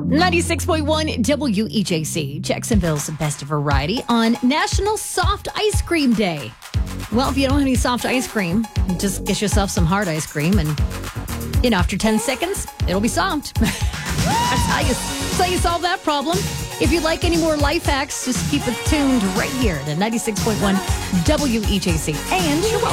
96.1 WEJC, Jacksonville's best variety on National Soft Ice Cream Day. Well, if you don't have any soft ice cream, just get yourself some hard ice cream and, after 10 seconds, it'll be soft. That's how you solve that problem. If you'd like any more life hacks, just keep it tuned right here to 96.1 WEJC. And you're welcome.